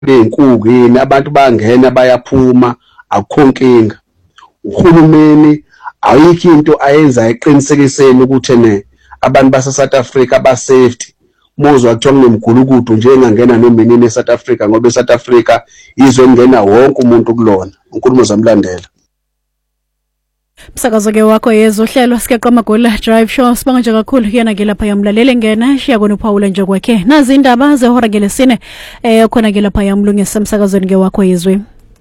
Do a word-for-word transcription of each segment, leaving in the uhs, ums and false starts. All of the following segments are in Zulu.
beyinkuku yini abantu bangena bayaphuma akukho nkinga. Uhulumeni ayikho into ayenza eqinisekiseni ukuthi ne abantu base South Africa ba safety. Muzwa kuthiwa kunemgulukudu nje engangena nominini eSouth Africa ngoba eSouth Africa izwe ngena wonke umuntu kulona. Unkulumo zamlandela. Msakazo ke wakho yezohlelo sikeqa Magola Drive Show sibanga nje kakhulu kuyena ke lapha yamlalele ngena shiya kona uPaul nje kwakhe nazi indaba zehora ke lesine eh khona ke lapha yamlungisa umsakazweni ke wakho yezwe.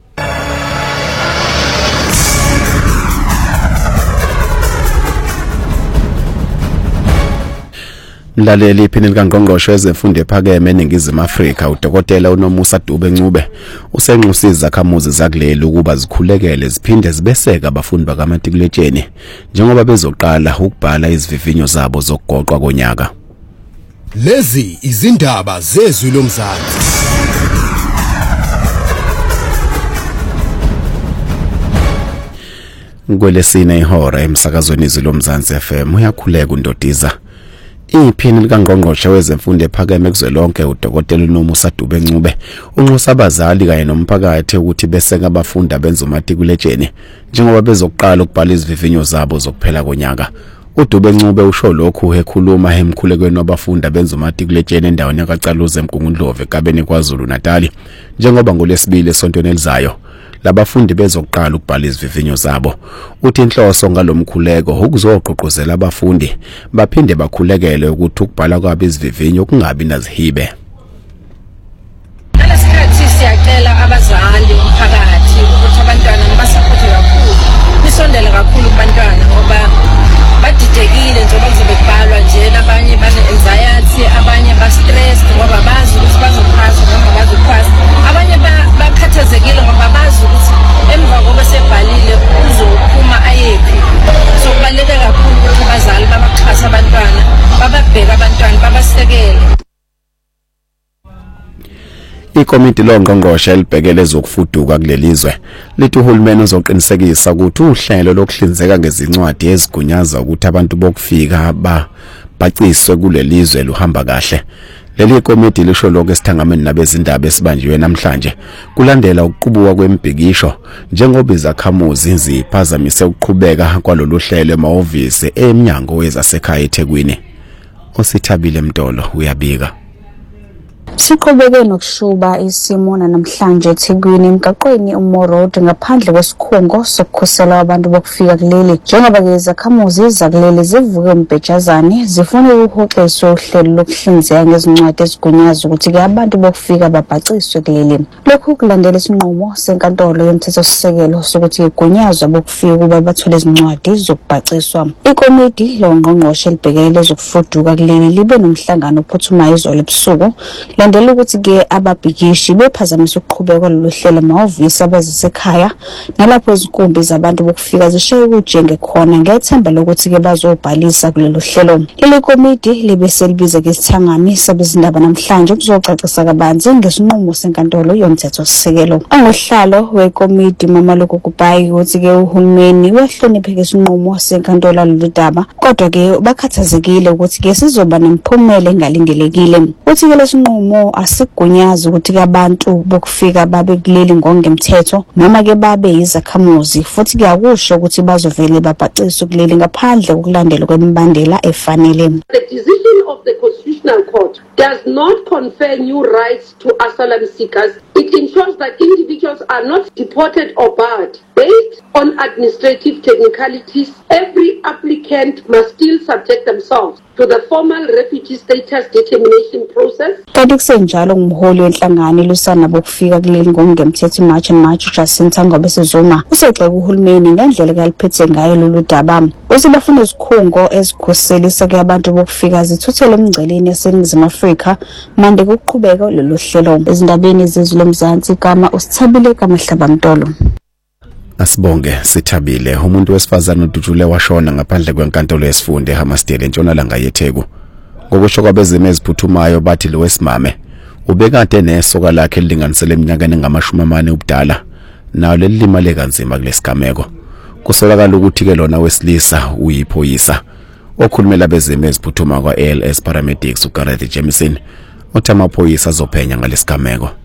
Mlaleli iphini likaNgqongqoshe wezemfundo ephakeme eNingizimu Afrika uDokotela uNomusa Dube-Ncube usenxusa izakhamuzi zakuleli ukuba zikhulekele ziphinde zibeseka abafundi bakamatikuletsheni njengoba bezoqala ukubhala izivivinyo zabo zokugoqwa konyaka. Lezi izindaba zezwi lomzansi. Ngwelesine ihora emsakazweni izwi lomzansi F M uyakhuleka uNdodiza. Iphini likaNgqongqoshe wezemfundo ephakeme kuzwelonke uDokotela uNomusa Dube-Ncube unxusa abazali kanye nomphakathi ukuthi beseke abafundi abenza umatikuletsheni njengoba bezoqala ukubhala izivivinyo zabo zokuphela konyaka. uDube-Ncube usho lokhu ekhuluma emkhulekweni wabafundi abenza umatikuletsheni endaweni yaKacaluze eMgungundlovu eKabeni KwaZulu Natal njengoba ngolesibili esontweni elizayo labafundi bezoqala ukubhala izivivinyo zabo. Uthi inhloso ngalomkhuleko ukuzoqoqozela abafundi baphinde bakhulekele ukuthi ukubhala kwabo izivivinyo kungabi nazihibe. Nalesikhathi siyacela abazali umphakathi ukuthi abantwana basapothe kakhulu. Nisondele kakhulu kubantwana ngoba badidekile njengoba kuzobe kubhalwa nje abanye bane anxiety abanye ba stressed ngoba bazi ukuthi bazophasa noma bazophasa abanye bakhathazekile ngoba bazi ukuthi emva kokuba sebhalile uzophuma ayephi. So kubaluleke kakhulu ukuthi abazali babaxhasa abantwana bababheka abantwana babasekele. Ikomiti loNgqongqoshe elibhekele zokufuduka kulelizwe lithi uhulumeni uzoqinisekisa ukuthi uhlelo lokuhlinzeka ngezincwadi ezigunyaza ukuthi abantu bokufika babaciswe kulelizwe luhamba kahle. Leli komiti lisho lokho esithangameni nabezindaba esibanjiwe namhlanje kulandela ukuqubuka kwembhikisho njengoba izakhamuzi ziphazamise ukuqhubeka kwalolu hlelo emahhovisi eminyango wezasekhaya eThekwini. Osithabile Mtolo uyabika. Siqhubeke nokushuba isimo namhlanje eThekwini emgaqweni uMoroad ngaphandle kwesikhungo sokukhusela abantu bokufika kuleli njengoba ke izakhamuzi zakuleli zivuke umbhejazane zifuna ukuhoxiswa uhlelo lokuhlinzeka ngezincwadi ezigunyaza ukuthi ke abantu bokufika babhaciswe kuleli. Lokhu kulandela isinqumo senkantolo yomthethosisekelo sokuthi igunyazwa bokufika ukuba bathole izincwadi zokubhaciswa. Ikomiti loNgqongqoshe libhekele zokufuduka kuleli libe nomhlangano ophuthumayo izolo ebusuku landela ukuthi ke ababhikishi bephazamisa ukuqhubeka kwalolu hlelo emahhovisi abazisekhaya nalapho izinkumbi zabantu bokufika zishaye ukujenge khona ngethemba lokuthi ke bazobhalisa kulolu hlelo. Leli komiti libe selibiza ke isithangami sabezindaba namhlanje ukuzocacisa kabanzi ngesinqumo senkantolo yomthethosisekelo. Angohlalo wekomiti Mama Lokukupayi uthi ke uhulumeni wehloniphe ke isinqumo senkantolo lolu daba kodwa ke bakhathazekile ukuthi ke sizoba nemphumela engalindelekile. Uthi ke lesinqumo asigunyaza ukuthi abantu bokufika babe kuleli ngongemthetho noma ke babe izakhamuzi futhi kuyakusho ukuthi bazovele babhaciswe kuleli ngaphandle kokulandela kwemibandela efanele. The decision of the Constitutional Court does not confer new rights to asylum seekers. It ensures that individuals are not deported or barred. Based on administrative technicalities, every applicant must still subject themselves to the formal refugee status determination process. Kanti kusenjalo ngumholi wenhlangano lusana bokufika kuleli ngongemthetho March and March Jacinta Ngobe Sizuma usexeke uhulumeni ngendlela kaliphethe ngayo lolu daba. Uthi bafuna izikhungo ezikhuselisa ke abantu bokufika zithuthele emngceleni yaseNingizimu Afrika mande kuqhubeka lolu hlelo. Ezindabeni zezwe lomzansi kama usithabile kaMhlaba Mtolo. Asibonge Sithabile umuntu wesifazana uDujule washona ngaphandle kwenkantolo yesifunde eHammersdale entshonalanga yeTheku. Ngokusho kwabezimo eziphuthumayo bathi lo wesimame ubekade nesoka lakhe elinganisele eminyakeni engamashumi amane ubudala nawo lelimale kanzima kulesigameko. Kusolakala ukuthi ke lona wesilisa uyiphoyisa. Okhulumela abezimo eziphuthumayo kwa A L S paramedics uGareth Jameson uthi amaphoyisa azophenya ngalesigameko.